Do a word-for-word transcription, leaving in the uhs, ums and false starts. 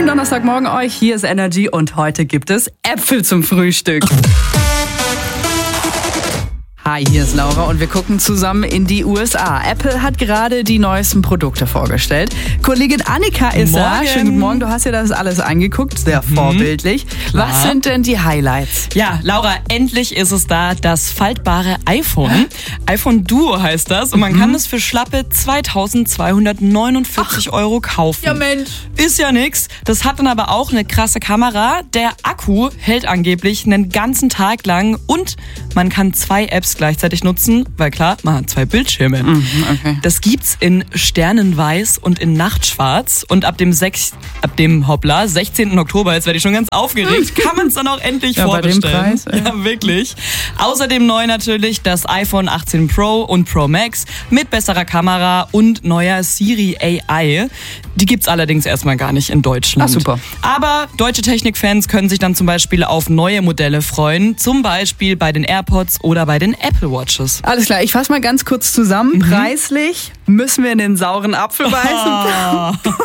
Donnerstagmorgen euch. Hier ist Energy und heute gibt es Äpfel zum Frühstück. Hi, hier ist Laura und wir gucken zusammen in die U S A. Apple hat gerade die neuesten Produkte vorgestellt. Kollegin Annika ist da. Schönen guten Morgen, du hast ja das alles angeguckt, sehr mhm. vorbildlich. Klar. Was sind denn die Highlights? Ja, Laura, endlich ist es da, das faltbare iPhone. iPhone Duo heißt das und man mhm. kann es für schlappe zweitausendzweihundertneunundvierzig Ach. Euro kaufen. Ja Mensch. Ist ja nix. Das hat dann aber auch eine krasse Kamera. Der Akku hält angeblich einen ganzen Tag lang und man kann zwei Apps gleichzeitig nutzen, weil klar, man hat zwei Bildschirme. Mhm, okay. Das gibt's in Sternenweiß und in Nachtschwarz und ab dem sechs, ab dem hoppla, sechzehnten Oktober, jetzt werde ich schon ganz aufgeregt, kann man es dann auch endlich ja, vorbestellen. Bei dem Preis, ey. Ja, wirklich. Außerdem neu natürlich das iPhone achtzehn Pro und Pro Max mit besserer Kamera und neuer Siri A I. Die gibt's allerdings erstmal gar nicht in Deutschland. Ach, super. Aber deutsche Technikfans können sich dann zum Beispiel auf neue Modelle freuen, zum Beispiel bei den AirPods oder bei den Apple Watches. Alles klar, ich fasse mal ganz kurz zusammen. Mhm. Preislich müssen wir in den sauren Apfel beißen. Oh.